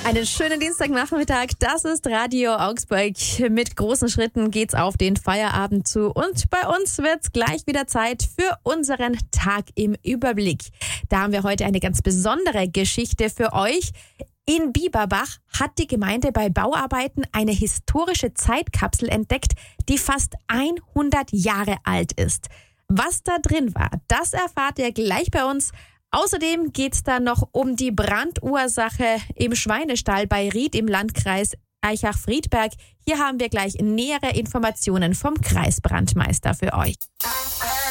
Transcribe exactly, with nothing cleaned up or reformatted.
Einen schönen Dienstagnachmittag. Das ist Radio Augsburg. Mit großen Schritten geht's auf den Feierabend zu. Und bei uns wird's gleich wieder Zeit für unseren Tag im Überblick. Da haben wir heute eine ganz besondere Geschichte für euch. In Bieberbach hat die Gemeinde bei Bauarbeiten eine historische Zeitkapsel entdeckt, die fast hundert Jahre alt ist. Was da drin war, das erfahrt ihr gleich bei uns. Außerdem geht's dann noch um die Brandursache im Schweinestall bei Ried im Landkreis Aichach-Friedberg. Hier haben wir gleich nähere Informationen vom Kreisbrandmeister für euch.